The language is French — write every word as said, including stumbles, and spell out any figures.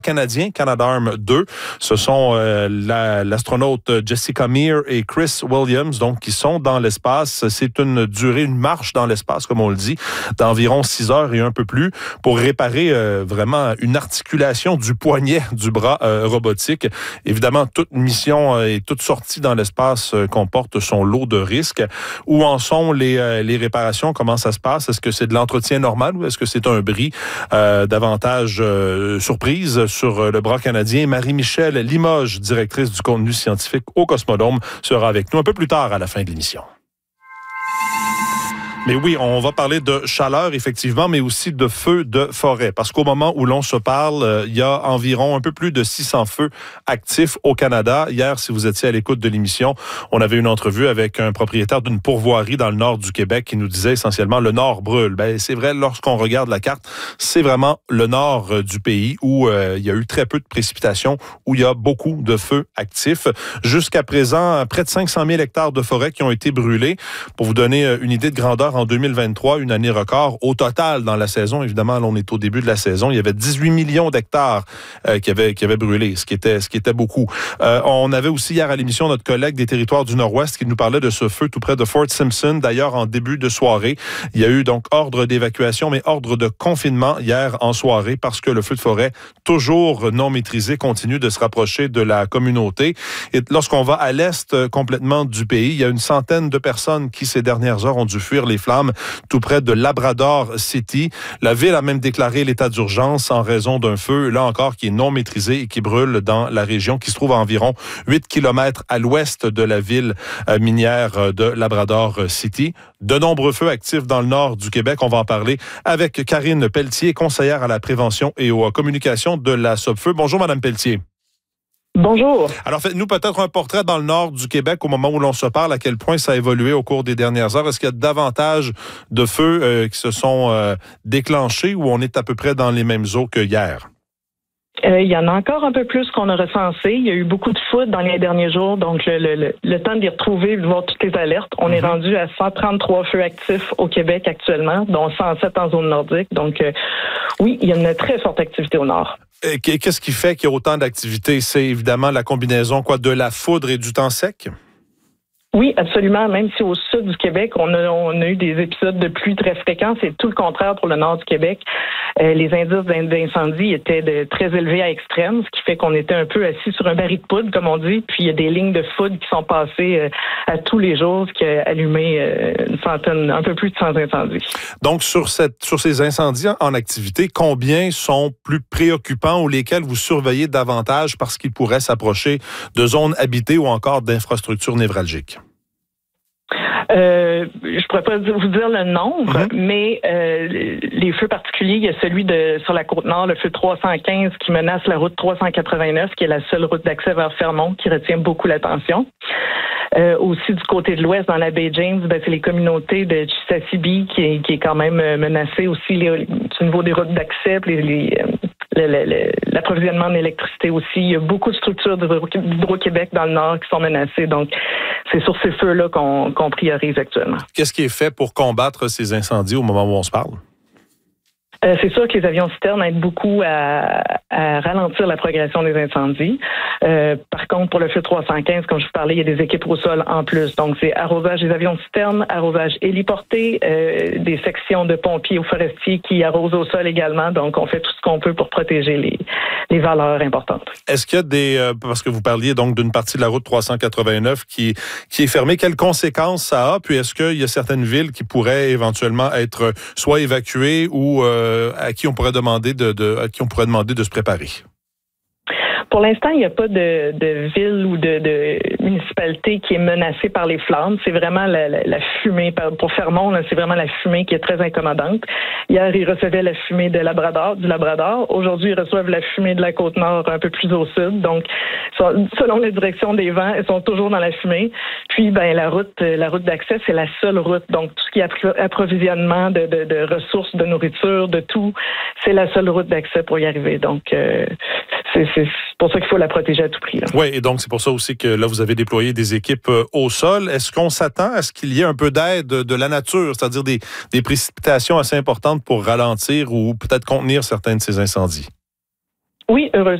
Canadien, Canadarm deux. Ce sont euh, la, l'astronaute Jessica Meir et Chris Williams, donc, qui sont dans l'espace. C'est une durée, une marche dans l'espace, comme on le dit, d'environ six heures et un peu plus, pour réparer euh, vraiment une articulation du poignet du bras euh, robotique. Évidemment, toute mission euh, et toute sortie dans l'espace euh, comporte son lot de risques. Où en sont les, euh, les réparations? Comment ça se passe? Est-ce que c'est de l'entretien normal ou est-ce que c'est un bris euh, davantage euh, surprise sur le bras canadien? Marie-Michèle Limoges, directrice du contenu scientifique au Cosmodome, sera avec nous un peu plus tard à la fin de l'émission. Mais oui, on va parler de chaleur, effectivement, mais aussi de feux de forêt. Parce qu'au moment où l'on se parle, euh, il y a environ un peu plus de six cents feux actifs au Canada. Hier, si vous étiez à l'écoute de l'émission, on avait une entrevue avec un propriétaire d'une pourvoirie dans le nord du Québec qui nous disait essentiellement le nord brûle. Ben, c'est vrai, lorsqu'on regarde la carte, c'est vraiment le nord euh, du pays où euh, il y a eu très peu de précipitations, où il y a beaucoup de feux actifs. Jusqu'à présent, près de cinq cent mille hectares de forêt qui ont été brûlés. Pour vous donner une idée de grandeur, en deux mille vingt-trois, une année record. Au total, dans la saison, évidemment, là, on est au début de la saison, il y avait dix-huit millions d'hectares euh, qui, avaient, qui avaient brûlé, ce qui était, ce qui était beaucoup. Euh, on avait aussi hier à l'émission notre collègue des territoires du Nord-Ouest qui nous parlait de ce feu tout près de Fort Simpson. D'ailleurs, en début de soirée, il y a eu donc ordre d'évacuation, mais ordre de confinement hier en soirée parce que le feu de forêt, toujours non maîtrisé, continue de se rapprocher de la communauté. Et lorsqu'on va à l'est euh, complètement du pays, il y a une centaine de personnes qui, ces dernières heures, ont dû fuir les flammes tout près de Labrador City. La ville a même déclaré l'état d'urgence en raison d'un feu, là encore, qui est non maîtrisé et qui brûle dans la région, qui se trouve à environ huit kilomètres à l'ouest de la ville minière de Labrador City. De nombreux feux actifs dans le nord du Québec. On va en parler avec Karine Pelletier, conseillère à la prévention et aux communications de la Sopfeu. Bonjour, Madame Pelletier. Bonjour. Alors, faites-nous peut-être un portrait dans le nord du Québec au moment où l'on se parle, à quel point ça a évolué au cours des dernières heures. Est-ce qu'il y a davantage de feux euh, qui se sont euh, déclenchés ou on est à peu près dans les mêmes eaux que hier? Euh, il y en a encore un peu plus qu'on a recensé. Il y a eu beaucoup de foudre dans les derniers jours, donc le, le, le, le temps d'y retrouver, de voir toutes les alertes. On mm-hmm. est rendu à cent trente-trois feux actifs au Québec actuellement, dont cent sept en zone nordique. Donc, euh, oui, il y a une très forte activité au nord. Qu'est-ce qui fait qu'il y a autant d'activités? C'est évidemment la combinaison quoi, de la foudre et du temps sec? Oui, absolument. Même si au sud du Québec, on a, on a eu des épisodes de pluie très fréquents, c'est tout le contraire pour le nord du Québec. Euh, les indices d'incendie étaient de très élevés à extrême, ce qui fait qu'on était un peu assis sur un baril de poudre, comme on dit. Puis il y a des lignes de foudre qui sont passées euh, à tous les jours, ce qui a allumé euh, une centaine, un peu plus de cent incendies. Donc, sur, cette, sur ces incendies en activité, combien sont plus préoccupants ou lesquels vous surveillez davantage parce qu'ils pourraient s'approcher de zones habitées ou encore d'infrastructures névralgiques? Euh, je pourrais pas vous dire le nombre, mm-hmm. mais euh, les feux particuliers, il y a celui de sur la Côte-Nord, le feu trois cent quinze qui menace la route trois cent quatre-vingt-neuf, qui est la seule route d'accès vers Fermont, qui retient beaucoup l'attention. Euh, aussi du côté de l'Ouest, dans la baie James, ben, c'est les communautés de Chisasibi qui est, qui est quand même menacée aussi les, au niveau des routes d'accès, les, les, le, le, le, l'approvisionnement en électricité aussi. Il y a beaucoup de structures d'Hydro-Québec dans le Nord qui sont menacées. Donc, c'est sur ces feux-là qu'on, qu'on priorise actuellement. Qu'est-ce qui est fait pour combattre ces incendies au moment où on se parle? Euh, c'est sûr que les avions citernes aident beaucoup à, à ralentir la progression des incendies. Euh, par contre, pour le feu trois cent quinze, comme je vous parlais, il y a des équipes au sol en plus. Donc, c'est arrosage des avions citernes, arrosage héliporté, euh, des sections de pompiers ou forestiers qui arrosent au sol également. Donc, on fait tout ce qu'on peut pour protéger les, les valeurs importantes. Est-ce qu'il y a des... Euh, parce que vous parliez donc d'une partie de la route trois cent quatre-vingt-neuf qui, qui est fermée. Quelles conséquences ça a? Puis est-ce qu'il y a certaines villes qui pourraient éventuellement être soit évacuées ou... Euh, à qui on pourrait demander de, de à qui on pourrait demander de se préparer? Pour l'instant, il n'y a pas de, de ville ou de, de municipalité qui est menacée par les flammes. C'est vraiment la, la, la fumée. Pour Fermont, là, c'est vraiment la fumée qui est très incommodante. Hier, ils recevaient la fumée de Labrador, du Labrador. Aujourd'hui, ils reçoivent la fumée de la Côte-Nord un peu plus au sud. Donc, selon les directions des vents, elles sont toujours dans la fumée. Puis, ben, la route, la route d'accès, c'est la seule route. Donc, tout ce qui est approvisionnement de, de, de ressources, de nourriture, de tout, c'est la seule route d'accès pour y arriver. Donc, euh, c'est, c'est pour ça qu'il faut la protéger à tout prix. Là. Oui, et donc c'est pour ça aussi que là, vous avez déployé des équipes euh, au sol. Est-ce qu'on s'attend à ce qu'il y ait un peu d'aide de, de la nature, c'est-à-dire des, des précipitations assez importantes pour ralentir ou peut-être contenir certains de ces incendies? Oui, heureusement.